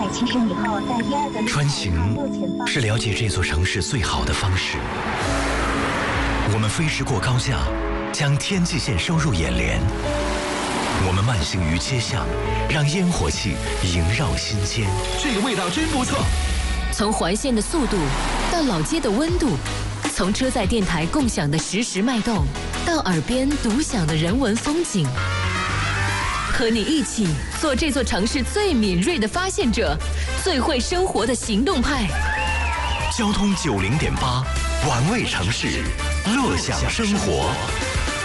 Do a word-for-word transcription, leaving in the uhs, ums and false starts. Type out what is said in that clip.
穿行是了解这座城市最好的方式。我们飞驰过高架，将天际线收入眼帘。我们慢行于街巷，让烟火气萦绕心间。 这个味道真不错。 从环线的速度到老街的温度，从车载电台共享的实时脉动，到耳边独享的人文风景。和你一起做这座城市最敏锐的发现者，最会生活的行动派。 交通九零点八，玩味城市，乐享生活。